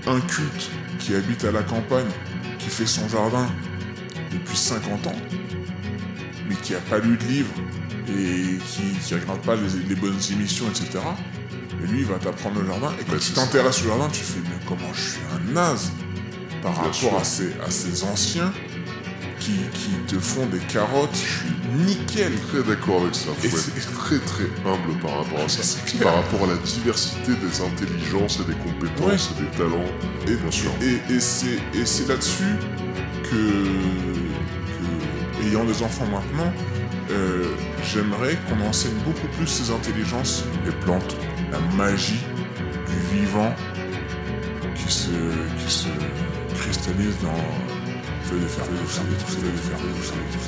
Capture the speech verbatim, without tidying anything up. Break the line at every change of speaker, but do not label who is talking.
inculte qui habite à la campagne, qui fait son jardin depuis cinquante ans, mais qui a pas lu de livre et qui, qui regarde pas les, les bonnes émissions, et cetera. Et lui, il va t'apprendre le jardin. Et quand
Bah,
tu
c'est
t'intéresses au jardin, tu fais, mais comment je suis un naze par
Bien
rapport
sûr.
à ces, à ces anciens qui, qui te font des carottes. Je suis nickel.
Très d'accord avec ça.
Et
Faut
c'est-
être très très humble par rapport à ça.
C'est clair.
Par rapport à la diversité des intelligences et des compétences et des talents.
Et,
Bien sûr.
et, et c'est, et c'est là-dessus que, que, ayant des enfants maintenant, euh, j'aimerais qu'on enseigne beaucoup plus ces intelligences, les plantes, la magie du vivant qui se, qui se cristallise dans le fait de faire tout ça, de tout ça, de faire tout ça, de tout ça.